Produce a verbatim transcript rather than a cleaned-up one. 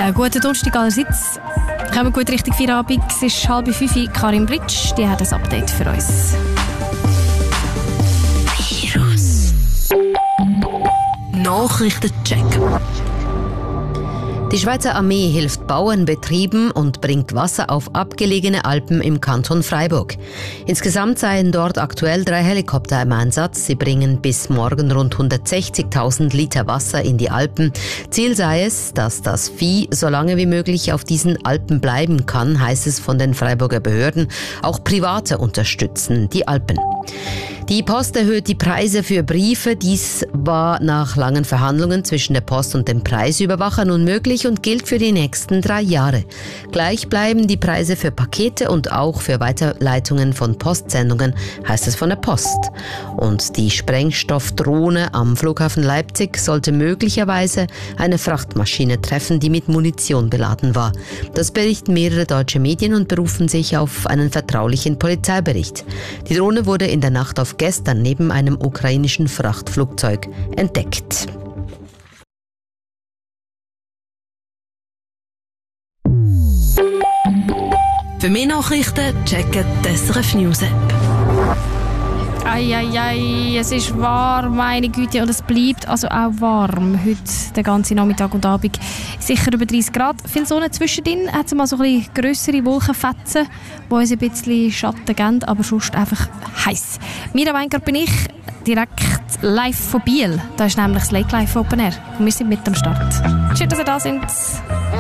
Ja, guten Donnerstag allerseits. Kommen wir gut Richtung Feierabend. Es ist halb fünf. Karin Britsch, die hat ein Update für uns. Virus Nachrichtencheck. Die Schweizer Armee hilft Bauernbetrieben und bringt Wasser auf abgelegene Alpen im Kanton Freiburg. Insgesamt seien dort aktuell drei Helikopter im Einsatz. Sie bringen bis morgen rund hundertsechzigtausend Liter Wasser in die Alpen. Ziel sei es, dass das Vieh so lange wie möglich auf diesen Alpen bleiben kann, heißt es von den Freiburger Behörden. Auch Private unterstützen die Alpen. Die Post erhöht die Preise für Briefe. Dies war nach langen Verhandlungen zwischen der Post und dem Preisüberwacher nun möglich und gilt für die nächsten drei Jahre. Gleich bleiben die Preise für Pakete und auch für Weiterleitungen von Postsendungen, heißt es von der Post. Und die Sprengstoffdrohne am Flughafen Leipzig sollte möglicherweise eine Frachtmaschine treffen, die mit Munition beladen war. Das berichten mehrere deutsche Medien und berufen sich auf einen vertraulichen Polizeibericht. Die Drohne wurde in der Nacht auf gestern neben einem ukrainischen Frachtflugzeug entdeckt. Für mehr Nachrichten checken die S R F News App. Eieiei, es ist warm, meine Güte, und es bleibt also auch warm heute den ganzen Nachmittag und Abend. Sicher über dreißig Grad. Viel Sonne zwischendrin, hat es mal so ein bisschen grössere Wolkenfetzen, die uns ein bisschen Schatten geben, aber sonst einfach heiß. Mira Weingart bin ich, direkt live von Biel. Da ist nämlich das Lake Life Open Air und wir sind mit am Start. Schön, dass ihr da sind.